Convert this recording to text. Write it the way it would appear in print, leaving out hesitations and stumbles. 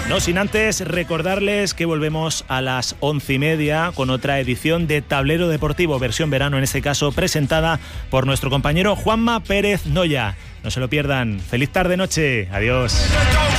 No sin antes recordarles que volvemos a las 11:30 con otra edición de Tablero Deportivo, versión verano, en este caso presentada por nuestro compañero Juanma Pérez Noya. No se lo pierdan. Feliz tarde-noche. Adiós.